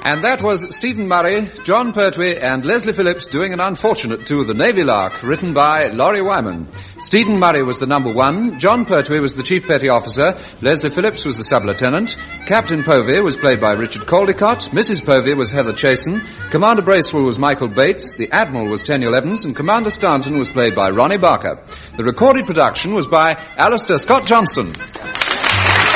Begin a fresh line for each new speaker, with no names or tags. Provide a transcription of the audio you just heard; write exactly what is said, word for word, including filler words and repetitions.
And that was Stephen Murray, John Pertwee and Leslie Phillips doing an unfortunate to The Navy Lark, written by Laurie Wyman. Stephen Murray was the number one, John Pertwee was the chief petty officer, Leslie Phillips was the sub-lieutenant, Captain Povey was played by Richard Caldecott, Missus Povey was Heather Chasen, Commander Bracewell was Michael Bates, the Admiral was Tenniel Evans, and Commander Staunton was played by Ronnie Barker. The recorded production was by Alistair Scott Johnston.